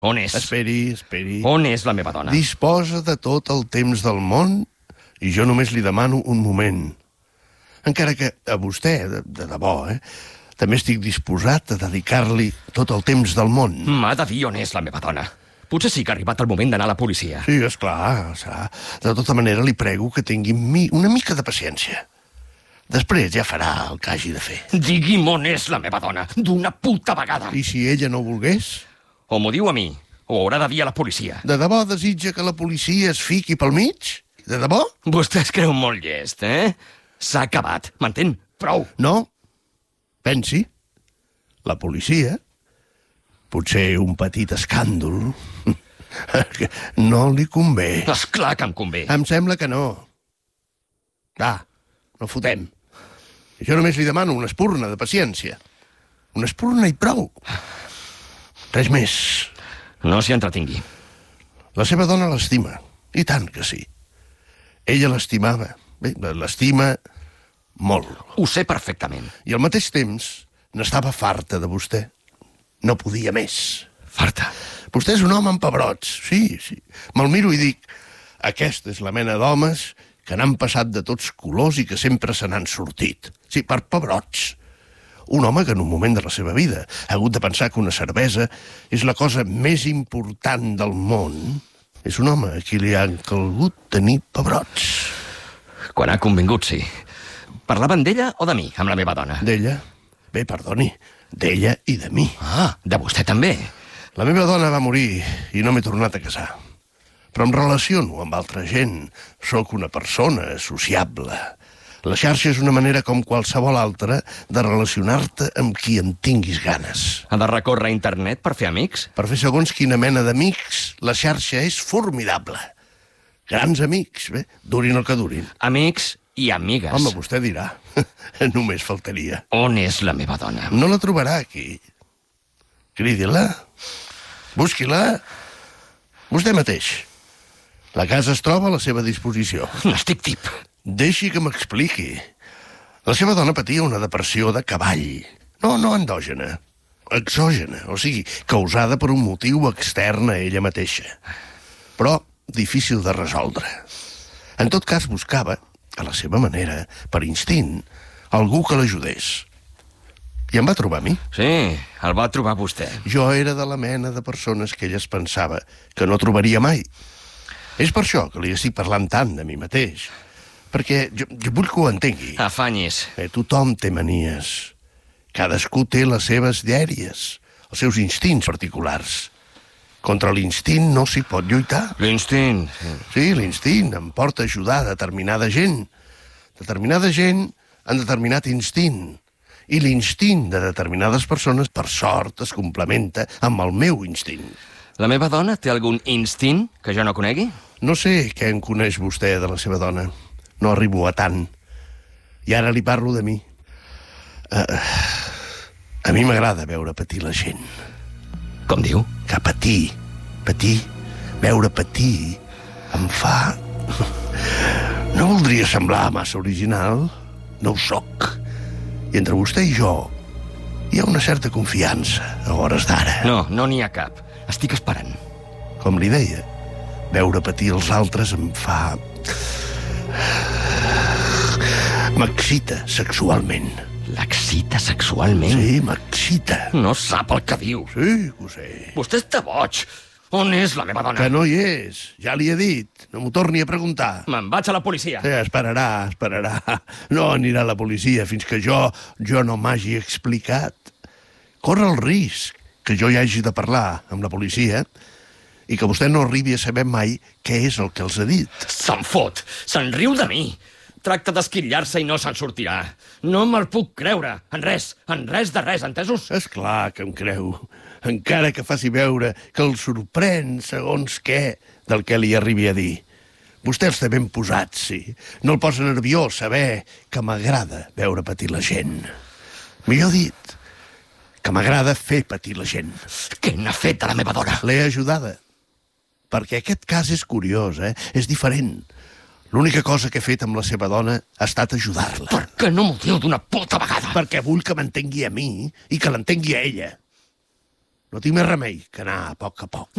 On és? Esperi. On és la meva dona? Disposa de tot el temps del món i jo només li demano un moment. Encara que a vostè, de debò, també estic disposat a dedicar-li tot el temps del món. M'ha de dir on és la meva dona. Potser sí que ha arribat el moment d'anar a la policia. Sí, esclar. De tota manera, li prego que tingui una mica de paciència. Després ja farà el que hagi de fer. Digui'm on és la meva dona, d'una puta vegada. I si ella no volgués? O m'ho diu a mi, o haurà de dir a la policia. De debò desitja que la policia es fiqui pel mig? De debò? Vostè es creu molt llest, S'ha acabat, m'entén? Prou. No. Pensi. La policia, potser un petit escàndol, no li convé. Esclar que em convé. Em sembla que no. No fotem. Jo només li demano una espurna de paciència. Una espurna i prou. Res més. No s'hi entretingui. La seva dona l'estima. I tant que sí. Ella l'estimava. Bé, l'estima molt. Ho sé perfectament. I al mateix temps n'estava farta de vostè. No podia més. Farta? Vostè és un home amb pebrots. Sí. Me'l miro i dic, aquesta és la mena d'homes que n'han passat de tots colors i que sempre se n'han sortit. Sí, per pebrots. Un home que en un moment de la seva vida ha hagut de pensar que una cervesa és la cosa més important del món. És un home a qui li han calgut tenir pebrots. Quan ha convingut, sí. Parlaven d'ella o de mi, amb la meva dona? D'ella? Bé, perdoni, d'ella i de mi. Ah, de vostè també. La meva dona va morir i no m'he tornat a casar. Però em relaciono amb altra gent. Sóc una persona sociable. La xarxa és una manera com qualsevol altra de relacionar-te amb qui en tinguis ganes. Ha de recórrer a internet per fer amics? Per fer segons quina mena d'amics, la xarxa és formidable. Grans amics, bé, durin el que durin. Amics i amigues. Home, vostè dirà. Només faltaria. On és la meva dona? No la trobarà aquí. Cridi-la. Busqui-la. Vostè mateix. La casa es troba a la seva disposició. N'estic tip. Deixi que m'expliqui. La seva dona patia una depressió de cavall. No endògena. Exògena, o sigui, causada per un motiu extern a ella mateixa. Però difícil de resoldre. En tot cas, buscava, a la seva manera, per instint, algú que l'ajudés. I em va trobar a mi. Sí, el va trobar vostè. Jo era de la mena de persones que ella es pensava que no trobaria mai. És per això que li estic parlant tant de mi mateix. Perquè jo vull que ho entengui. Afanyis. Tothom té manies. Cadascú té les seves dèries, els seus instints particulars. Contra l'instint no s'hi pot lluitar. L'instint. Sí, l'instint em porta a ajudar determinada gent. Determinada gent amb determinat instint. I l'instint de determinades persones, per sort, es complementa amb el meu instint. La meva dona té algun instint que jo no conegui? No sé què en coneix vostè de la seva dona. No arribo a tant. I ara li parlo de mi. A mi m'agrada veure patir la gent. Com diu? Que patir, veure patir, em fa... No voldria semblar massa original, no ho soc. I entre vostè i jo hi ha una certa confiança a hores d'ara. No n'hi ha cap. Estic esperant. Com li deia, veure patir els altres em fa... M'excita sexualment. L'excita sexualment? Sí, m'excita. No sap el que diu. Sí, que ho sé. Vostè està boig. On és la meva dona? Que no hi és. Ja li he dit. No m'ho torni a preguntar. Me'n vaig a la policia. Sí, esperarà. No anirà a la policia fins que jo no m'hagi explicat. Corre el risc que jo hi hagi de parlar amb la policia i que vostè no arribi a saber mai què és el que els ha dit. Se'n fot. Se'n riu de mi. Tracta d'esquitllar-se i no se'n sortirà. No me'l puc creure. En res de res, entesos? És clar que em creu. Encara que faci veure que el sorprèn segons què del que li arribi a dir. Vostè els té ben posats, sí. No el posa nerviós saber que m'agrada veure patir la gent. Millor dit, que m'agrada fer patir la gent. Què n'ha fet a la meva dona? L'he ajudada. Perquè aquest cas és curiós, És diferent. L'única cosa que he fet amb la seva dona ha estat ajudar-la. Per què no m'ho diu d'una puta vegada? Perquè vull que m'entengui a mi i que l'entengui a ella. No tinc més remei que anar a poc a poc.